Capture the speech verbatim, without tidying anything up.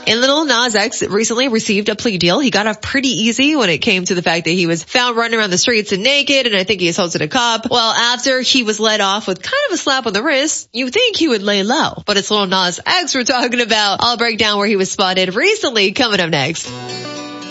And Lil Nas X recently received a plea deal. He got off pretty easy when it came to the fact that he was found running around the streets and naked, and I think he assaulted a cop. Well, after he was let off with kind of a slap on the wrist, you think he would lay low. But it's Lil Nas X we're talking about. I'll break down where he was spotted recently coming up next.